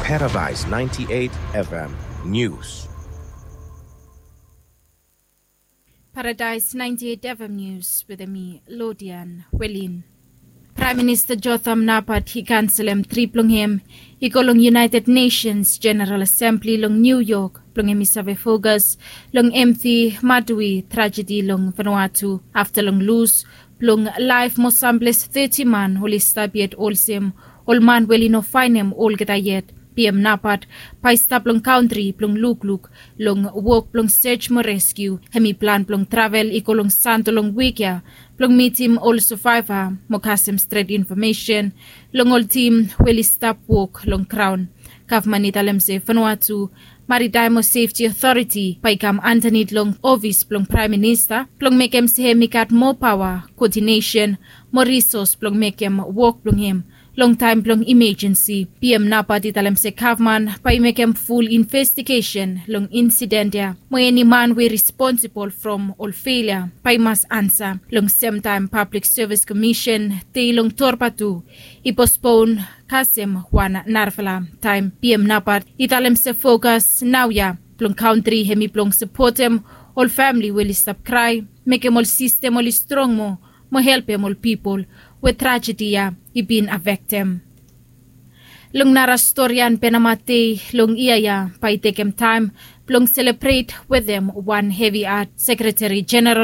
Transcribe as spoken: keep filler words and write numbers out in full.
Paradise ninety-eight F M News. Paradise ninety-eight F M News with me, Lodian Welin. Prime Minister Jotham Napat hi kanselem triplonghem ikolong United Nations General Assembly long New York plonghem isave fogas long empty madui tragedy long Vanuatu after long lose plong life mosambles thirty man holista biet olsem olman welino finem ol getayet P M Napat paista plong country plong lukluk long work plong search mo rescue hemi plan plong travel ikolong santo long weekya plong meeting all survivor mo kasem straight information long all team weli stop work long crown kafman italem se Vanuatu Maritime Safety Authority paikam Anthony long office plong prime minister plong mekem se hemikat more power coordination more resource plong mekem work plong him long time plong emergency P M Napat italem se kafman pai mekem full investigation long incident ya mo any man we responsible from all failure pai mas answer long same time public service commission te long torpatu i postpone kasem wana narfala time P M Napat italem se focus now ya plong country hemi plong support them all family will stop cry mekem all system all strong mo mo help em all people with tragedy ya ibin a victim. Long nara storyan penamate long iya pa itekem time plong celebrate with them one heavy art Secretary General